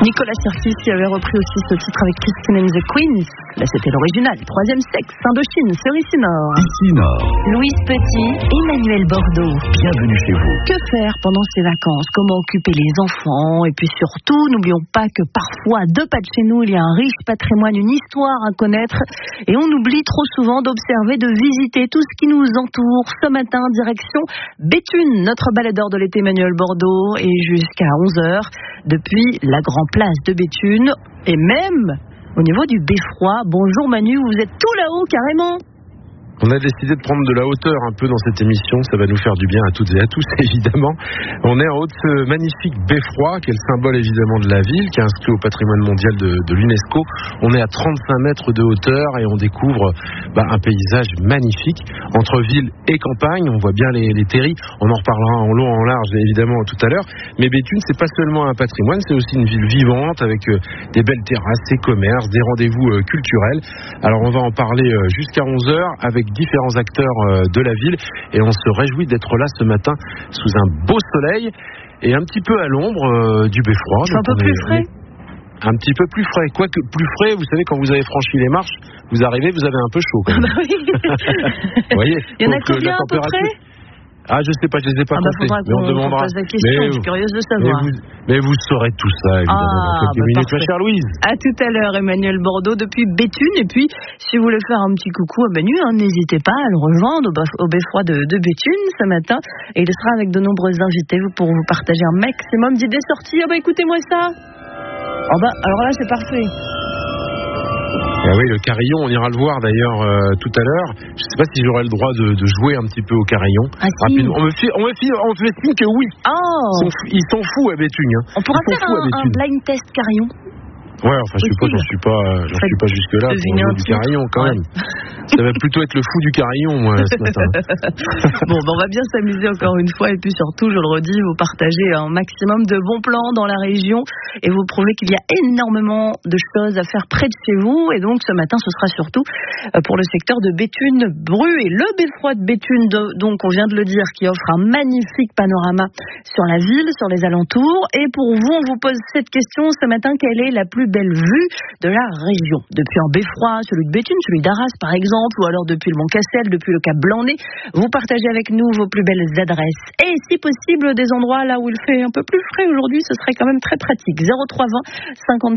Nicolas Sirkis qui avait repris aussi ce titre avec Christine and the Queens. Là, c'était l'original. Troisième sexe, Indochine, Cerise Nord. Ici Nord. Louise Petit, Emmanuel Bordeaux. Bienvenue chez vous. Que faire pendant ces vacances? Comment occuper les enfants? Et puis surtout, n'oublions pas que parfois, deux pas de chez nous, il y a un riche patrimoine, une histoire à connaître. Et on oublie trop souvent d'observer, de visiter tout ce qui nous entoure. Ce matin, direction Béthune, notre baladeur de l'été Emmanuel Bordeaux. Et jusqu'à 11h, depuis la grande place de Béthune. Et même au niveau du Beffroi. Bonjour Manu, vous êtes tout là-haut carrément. On a décidé de prendre de la hauteur un peu dans cette émission, ça va nous faire du bien à toutes et à tous évidemment. On est en haut de ce magnifique beffroi qui est le symbole évidemment de la ville, qui est inscrit au patrimoine mondial de l'UNESCO. On est à 35 mètres de hauteur et on découvre un paysage magnifique entre ville et campagne. On voit bien les terris, on en reparlera en long, en large évidemment tout à l'heure. Mais Béthune, c'est pas seulement un patrimoine, c'est aussi une ville vivante avec des belles terrasses, des commerces, des rendez-vous culturels. Alors on va en parler jusqu'à 11h avec différents acteurs de la ville et on se réjouit d'être là ce matin sous un beau soleil et un petit peu à l'ombre du beffroi. C'est un peu plus frais. Un petit peu plus frais, quoique plus frais, vous savez, quand vous avez franchi les marches, vous arrivez, vous avez un peu chaud quand même. Vous voyez, il y en a combien à peu près? Ah, je sais pas, je les ai pas comptés. Mais on demandera. Pose la question, je suis curieuse de savoir. Mais vous saurez tout ça, évidemment, dans quelques minutes, ma chère Louise. À tout à l'heure, Emmanuel Bordeaux, depuis Béthune. Et puis, si vous voulez faire un petit coucou à Manu, n'hésitez pas à le rejoindre au beffroi de Béthune ce matin. Et il sera avec de nombreux invités pour vous partager un maximum d'idées sorties. Écoutez-moi ça. Alors là, c'est parfait. Ah oui, le carillon, on ira le voir d'ailleurs tout à l'heure. Je ne sais pas si j'aurai le droit de jouer un petit peu au carillon. Rapidement. On me fait signe que oui. Oh. Ils sont fous à Béthune. On pourra faire un blind test carillon. Ouais, enfin, j'en suis pas jusque là pour jouer du carillon quand même. Ça va plutôt être le fou du carillon, moi, ce matin. Bon, on va bien s'amuser encore une fois et puis surtout, je le redis, vous partagez un maximum de bons plans dans la région et vous prouvez qu'il y a énormément de choses à faire près de chez vous. Et donc, ce matin, ce sera surtout pour le secteur de Béthune-Bru et le beffroi de Béthune, donc on vient de le dire, qui offre un magnifique panorama sur la ville, sur les alentours. Et pour vous, on vous pose cette question ce matin, quelle est la plus belle vue de la région? Depuis un beffroi, celui de Béthune, celui d'Arras par exemple, ou alors depuis le Mont-Cassel, depuis le Cap Blanc-Nez. Vous partagez avec nous vos plus belles adresses. Et si possible, des endroits là où il fait un peu plus frais aujourd'hui, ce serait quand même très pratique. 03 20 50